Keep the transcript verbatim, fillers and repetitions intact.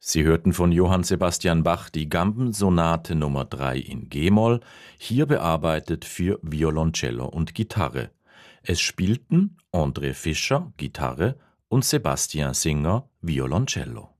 Sie hörten von Johann Sebastian Bach die Gambensonate Nummer drei in G-Moll, hier bearbeitet für Violoncello und Gitarre. Es spielten André Fischer, Gitarre, und Sebastian Singer, Violoncello.